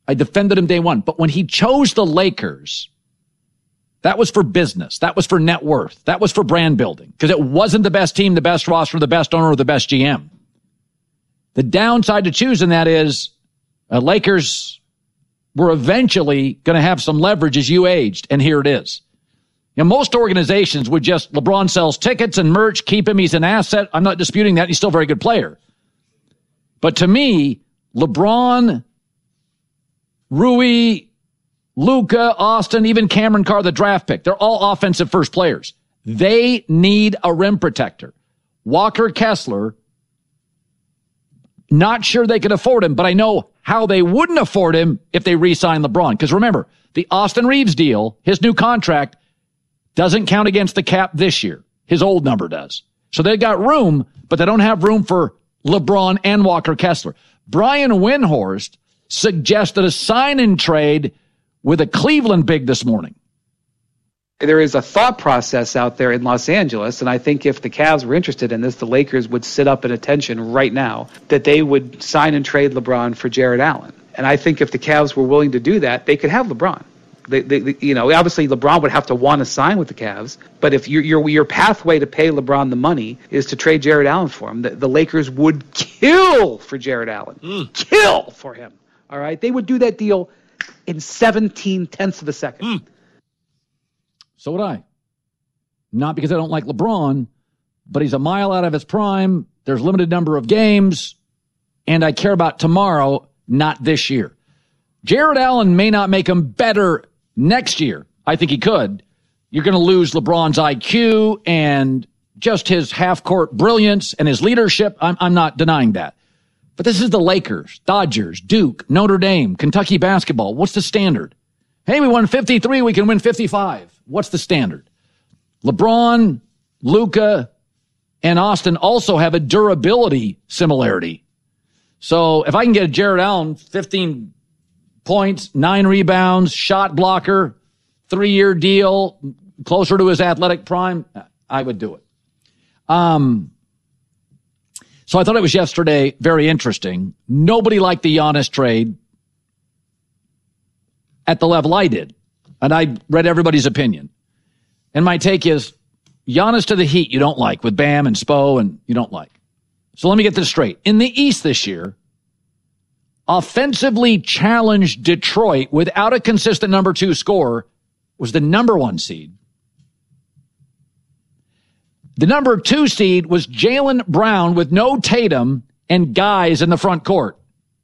I defended him day one. But when he chose the Lakers, that was for business. That was for net worth. That was for brand building because it wasn't the best team, the best roster, the best owner, or the best GM. The downside to choosing that is Lakers were eventually going to have some leverage as you aged, and here it is. You know, most organizations would just, LeBron sells tickets and merch, keep him, he's an asset. I'm not disputing that. He's still a very good player. But to me, LeBron, Rui, Luka, Austin, even Cameron Carr, the draft pick, they're all offensive first players. They need a rim protector. Walker Kessler, not sure they could afford him, but I know how they wouldn't afford him if they re-signed LeBron. Because remember, the Austin Reeves deal, his new contract, doesn't count against the cap this year. His old number does. So they've got room, but they don't have room for LeBron and Walker Kessler. Brian Windhorst suggested a sign-and trade with a Cleveland big this morning. There is a thought process out there in Los Angeles, and I think if the Cavs were interested in this, the Lakers would sit up at attention right now that they would sign and trade LeBron for Jared Allen. And I think if the Cavs were willing to do that, they could have LeBron. Obviously LeBron would have to want to sign with the Cavs, but if your pathway to pay LeBron the money is to trade Jared Allen for him, the Lakers would kill for Jared Allen. Kill for him. All right? They would do that deal in 17/10 of a second. So would I. Not because I don't like LeBron, but he's a mile out of his prime. There's a limited number of games, and I care about tomorrow, not this year. Jared Allen may not make him better next year. I think he could. You're going to lose LeBron's IQ and just his half-court brilliance and his leadership. I'm not denying that. But this is the Lakers, Dodgers, Duke, Notre Dame, Kentucky basketball. What's the standard? Hey, we won 53. We can win 55. What's the standard? LeBron, Luka, and Austin also have a durability similarity. So if I can get Jared Allen, 15 points, 9 rebounds, shot blocker, 3-year deal, closer to his athletic prime, I would do it. So I thought it was yesterday very interesting. Nobody liked the Giannis trade at the level I did. And I read everybody's opinion. And my take is Giannis to the Heat you don't like with Bam and Spo and you don't like. So let me get this straight. In the East this year, offensively challenged Detroit without a consistent number 2 scorer was the number 1 seed. The number 2 seed was Jaylen Brown with no Tatum and guys in the front court.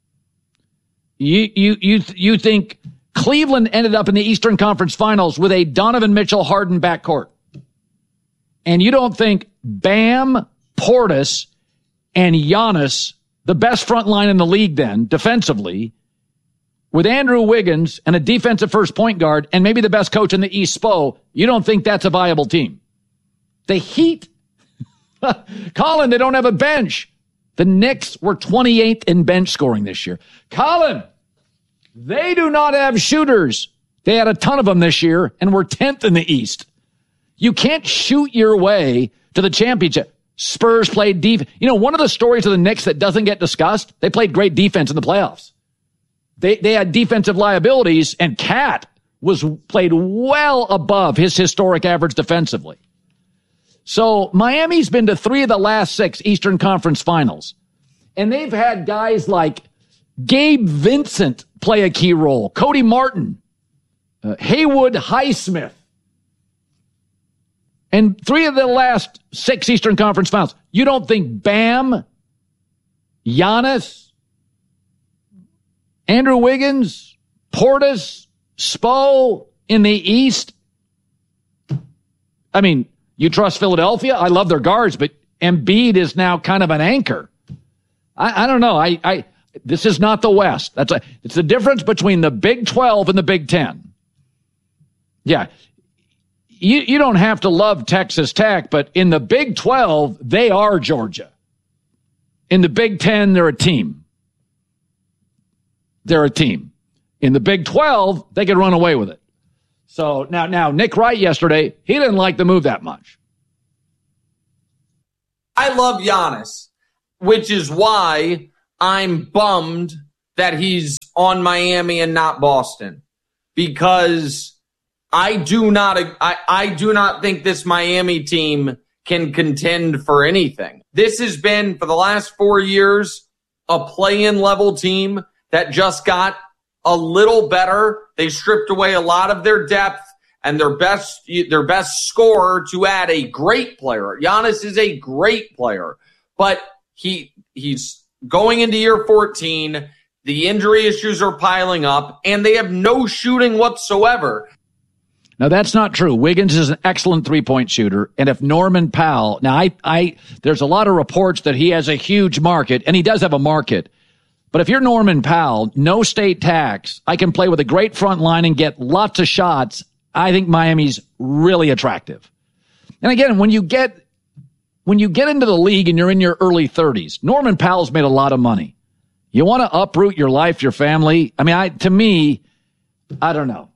You think Cleveland ended up in the Eastern Conference Finals with a Donovan Mitchell Harden backcourt. And you don't think Bam, Portis, and Giannis, the best front line in the league then, defensively, with Andrew Wiggins and a defensive first point guard and maybe the best coach in the East, Spo, you don't think that's a viable team. The Heat, Colin, they don't have a bench. The Knicks were 28th in bench scoring this year. Colin, they do not have shooters. They had a ton of them this year and were 10th in the East. You can't shoot your way to the championship. Spurs played defense. You know, one of the stories of the Knicks that doesn't get discussed, they played great defense in the playoffs. They had defensive liabilities, and Cat played well above his historic average defensively. So Miami's been to 3 of the last 6 Eastern Conference Finals. And they've had guys like Gabe Vincent play a key role, Cody Martin, Haywood Highsmith. And 3 of the last 6 Eastern Conference Finals. You don't think Bam, Giannis, Andrew Wiggins, Portis, Spo in the East? I mean, you trust Philadelphia? I love their guards, but Embiid is now kind of an anchor. I don't know. This is not the West. It's the difference between the Big 12 and the Big 10. Yeah. You don't have to love Texas Tech, but in the Big 12, they are Georgia. In the Big 10, they're a team. They're a team. In the Big 12, they could run away with it. So now Nick Wright yesterday, he didn't like the move that much. I love Giannis, which is why I'm bummed that he's on Miami and not Boston, because I do not think this Miami team can contend for anything. This has been, for the last 4 years, a play-in level team that just got a little better. They stripped away a lot of their depth and their best scorer to add a great player. Giannis is a great player, but he's going into year 14. The injury issues are piling up, and they have no shooting whatsoever. Now, that's not true. Wiggins is an excellent three-point shooter, and if Norman Powell, now there's a lot of reports that he has a huge market, and he does have a market. But if you're Norman Powell, no state tax, I can play with a great front line and get lots of shots. I think Miami's really attractive. And again, when you get into the league and you're in your early 30s, Norman Powell's made a lot of money. You want to uproot your life, your family? I mean, to me, I don't know.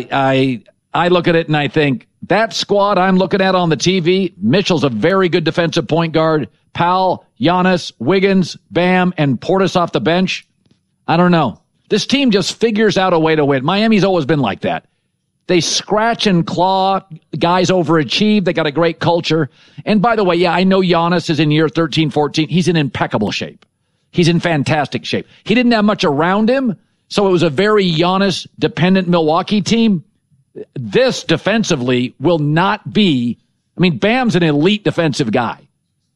I look at it and I think that squad I'm looking at on the TV, Mitchell's a very good defensive point guard. Powell, Giannis, Wiggins, Bam, and Portis off the bench. I don't know. This team just figures out a way to win. Miami's always been like that. They scratch and claw. Guys overachieve. They got a great culture. And by the way, yeah, I know Giannis is in year 13, 14. He's in impeccable shape. He's in fantastic shape. He didn't have much around him, so it was a very Giannis-dependent Milwaukee team. This defensively will not be, I mean, Bam's an elite defensive guy.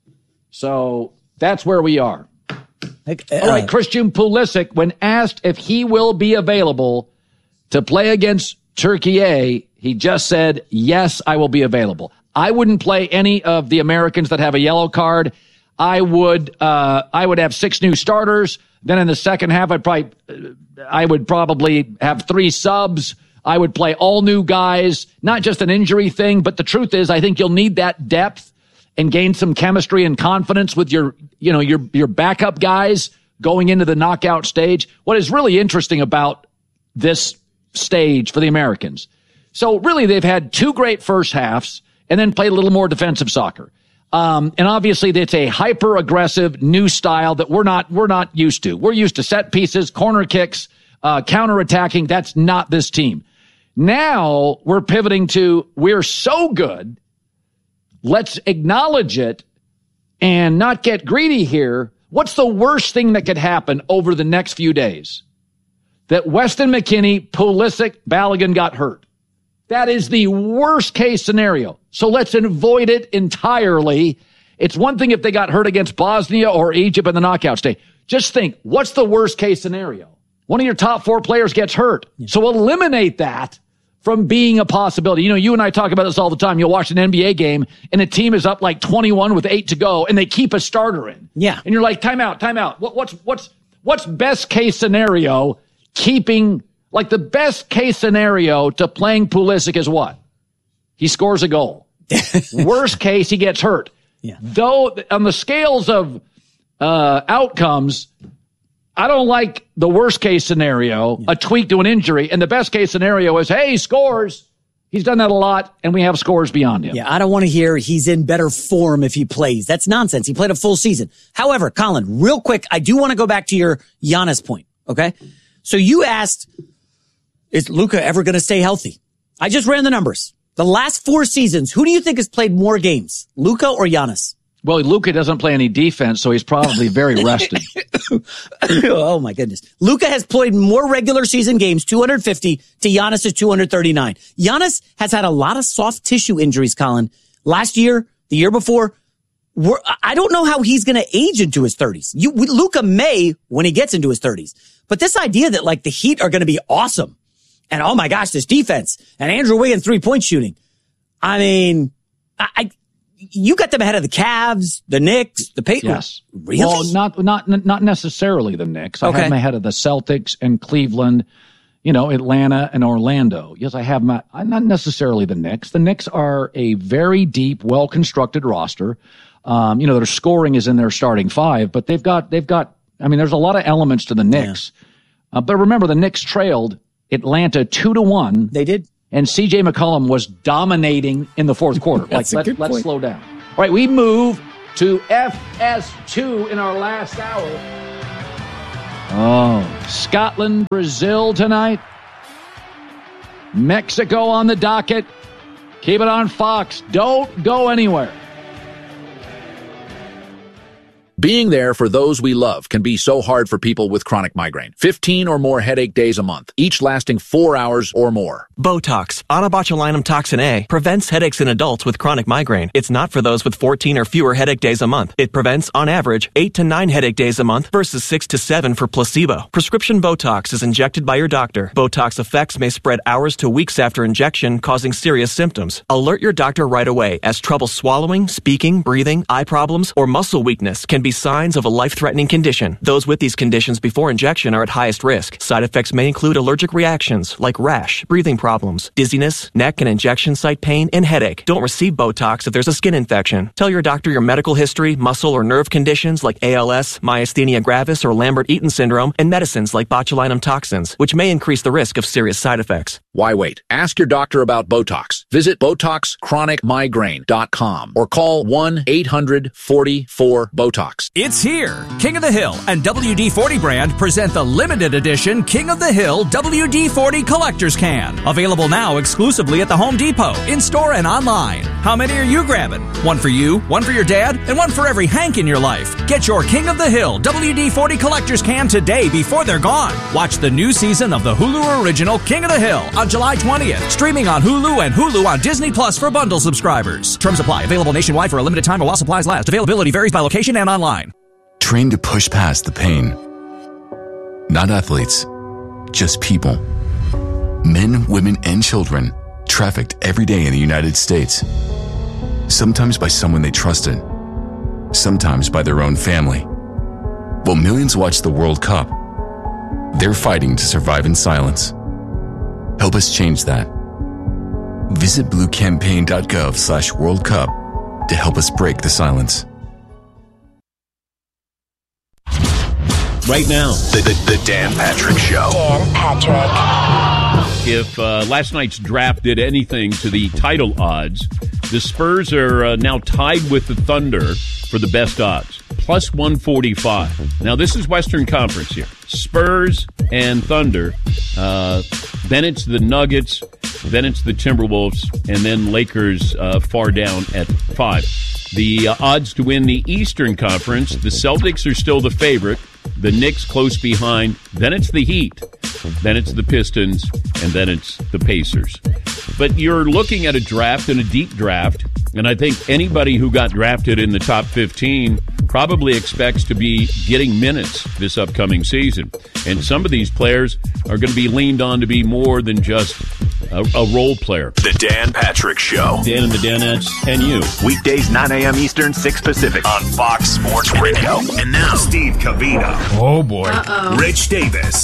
So that's where we are. All right, Christian Pulisic, when asked if he will be available to play against Turkey, he just said, yes, I will be available. I wouldn't play any of the Americans that have a yellow card. I would have 6 new starters. Then in the second half, I would probably have 3 subs. I would play all new guys, not just an injury thing, but the truth is I think you'll need that depth and gain some chemistry and confidence with your backup guys going into the knockout stage. What is really interesting about this stage for the Americans, so really they've had 2 great first halves and then played a little more defensive soccer. And obviously it's a hyper aggressive new style that we're not used to. We're used to set pieces, corner kicks, counterattacking. That's not this team. Now we're pivoting to, we're so good. Let's acknowledge it and not get greedy here. What's the worst thing that could happen over the next few days? That Weston McKennie, Pulisic, Balogun got hurt. That is the worst case scenario. So let's avoid it entirely. It's one thing if they got hurt against Bosnia or Egypt in the knockout stage. Just think, what's the worst case scenario? One of your top 4 players gets hurt. Yeah. So eliminate that from being a possibility. You know, you and I talk about this all the time. You'll watch an NBA game and a team is up like 21 with 8 to go and they keep a starter in. Yeah. And you're like, timeout. What's best case scenario? Keeping, like, the best case scenario to playing Pulisic is what? He scores a goal. Worst case, he gets hurt. Yeah. Though on the scales of outcomes, I don't like the worst case scenario, a tweak to an injury, and the best case scenario is, hey, he scores. He's done that a lot, and we have scores beyond him. Yeah, I don't want to hear he's in better form if he plays. That's nonsense. He played a full season. However, Colin, real quick, I do want to go back to your Giannis point, okay? So you asked, is Luka ever going to stay healthy? I just ran the numbers. The last 4 seasons, who do you think has played more games, Luka or Giannis? Well, Luka doesn't play any defense, so he's probably very rested. Oh, my goodness. Luka has played more regular season games, 250, to Giannis' 239. Giannis has had a lot of soft tissue injuries, Colin. Last year, the year before, I don't know how he's going to age into his 30s. Luka may when he gets into his 30s. But this idea that, like, the Heat are going to be awesome, and oh my gosh, this defense, and Andrew Wiggins 3-point shooting. I mean, you got them ahead of the Cavs, the Knicks, the Pacers. Yes. Really? Well, not necessarily the Knicks. I have them ahead of the Celtics and Cleveland, Atlanta and Orlando. Yes, I have not necessarily the Knicks. The Knicks are a very deep, well-constructed roster. Their scoring is in their starting 5, but they've got, there's a lot of elements to the Knicks. Yeah. But remember, the Knicks trailed Atlanta 2-1. They did. And C.J. McCollum was dominating in the fourth quarter. Let's slow down. All right, we move to FS2 in our last hour. Oh, Scotland, Brazil tonight. Mexico on the docket. Keep it on Fox. Don't go anywhere. Being there for those we love can be so hard for people with chronic migraine. 15 or more headache days a month, each lasting 4 hours or more. Botox, onabotulinum toxin A, prevents headaches in adults with chronic migraine. It's not for those with 14 or fewer headache days a month. It prevents, on average, 8 to 9 headache days a month versus 6 to 7 for placebo. Prescription Botox is injected by your doctor. Botox effects may spread hours to weeks after injection, causing serious symptoms. Alert your doctor right away, as trouble swallowing, speaking, breathing, eye problems, or muscle weakness can be signs of a life-threatening condition. Those with these conditions before injection are at highest risk. Side effects may include allergic reactions like rash, breathing problems, dizziness, neck and injection site pain, and headache. Don't receive Botox if there's a skin infection. Tell your doctor your medical history, muscle or nerve conditions like ALS, myasthenia gravis, or Lambert-Eaton syndrome, and medicines like botulinum toxins, which may increase the risk of serious side effects. Why wait? Ask your doctor about Botox. Visit BotoxChronicMigraine.com or call 1-800-44-BOTOX. It's here. King of the Hill and WD-40 brand present the limited edition King of the Hill WD-40 Collector's Can. Available now exclusively at the Home Depot, in-store and online. How many are you grabbing? One for you, one for your dad, and one for every Hank in your life. Get your King of the Hill WD-40 Collector's Can today before they're gone. Watch the new season of the Hulu original King of the Hill on July 20th. Streaming on Hulu and Hulu on Disney Plus for bundle subscribers. Terms apply. Available nationwide for a limited time while supplies last. Availability varies by location and online. Trained to push past the pain. Not athletes, just people. Men, women, and children trafficked every day in the United States. Sometimes by someone they trusted. Sometimes by their own family. While millions watch the World Cup, they're fighting to survive in silence. Help us change that. Visit bluecampaign.gov/World Cup to help us break the silence. Right now, the Dan Patrick Show. Dan Patrick. If last night's draft did anything to the title odds, the Spurs are now tied with the Thunder for the best odds, plus 145. Now, this is Western Conference here. Spurs and Thunder. Then it's the Nuggets. Then it's the Timberwolves. And then Lakers far down at 5. The odds to win the Eastern Conference, the Celtics are still the favorite. The Knicks close behind. Then it's the Heat. Then it's the Pistons. And then it's the Pacers. But you're looking at a draft and a deep draft. And I think anybody who got drafted in the top 15 probably expects to be getting minutes this upcoming season. And some of these players are going to be leaned on to be more than just a role player. The Dan Patrick Show. Dan and the Danettes and you. Weekdays 9 a.m. Eastern, 6 Pacific on Fox Sports Radio. And now, Steve Covino. Oh, boy. Uh-oh. Rich Davis.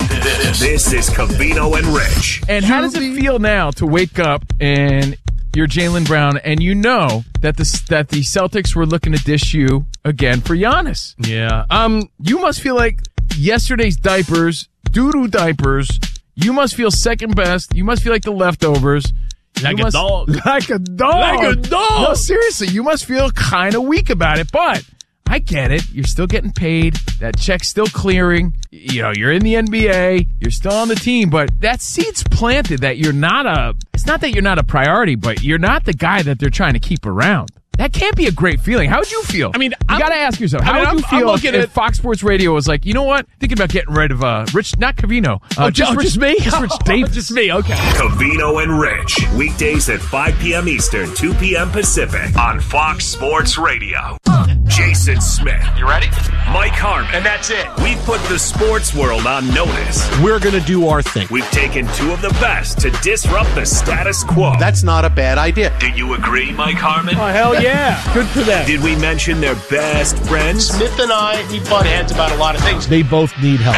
This is Covino and Rich. And how does it feel now to wake up and you're Jaylen Brown and you know that the Celtics were looking to dish you again for Giannis? Yeah. You must feel like yesterday's diapers, doo-doo diapers. You must feel second best. You must feel like the leftovers. Like a dog. Like a dog. Like a dog. No, seriously, you must feel kind of weak about it, but I get it. You're still getting paid. That check's still clearing. You know, you're in the NBA. You're still on the team, but that seed's planted that you're not it's not that you're not a priority, but you're not the guy that they're trying to keep around. That can't be a great feeling. How would you feel? I mean, you got to ask yourself, how would you feel if Fox Sports Radio was like, you know what? Thinking about getting rid of Rich, not Covino. Just me? Just Rich Davis. Just me, okay. Covino and Rich. Weekdays at 5 p.m. Eastern, 2 p.m. Pacific on Fox Sports Radio. Jason Smith. You ready? Mike Harmon. And that's it. We put the sports world on notice. We're going to do our thing. We've taken two of the best to disrupt the status quo. That's not a bad idea. Do you agree, Mike Harmon? Oh, hell yeah. Good for them. Did we mention their best friends? Smith and I, we butt heads about a lot of things. They both need help.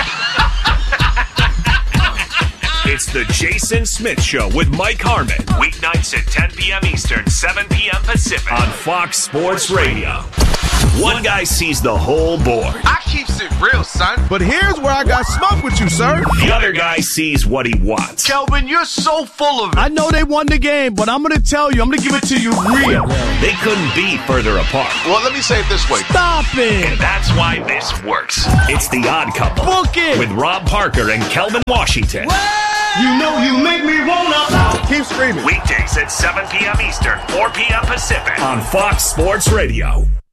It's the Jason Smith Show with Mike Harmon. Weeknights at 10 p.m. Eastern, 7 p.m. Pacific on Fox Sports Radio. One guy sees the whole board. I keeps it real, son. But here's where I got smoke with you, sir. The other guy sees what he wants. Kelvin, you're so full of it. I know they won the game, but I'm going to tell you, I'm going to give it to you real. They couldn't be further apart. Well, let me say it this way. Stop it. And that's why this works. It's The Odd Couple. Book it. With Rob Parker and Kelvin Washington. You know you make me wanna. Keep screaming. Weekdays at 7 p.m. Eastern, 4 p.m. Pacific on Fox Sports Radio.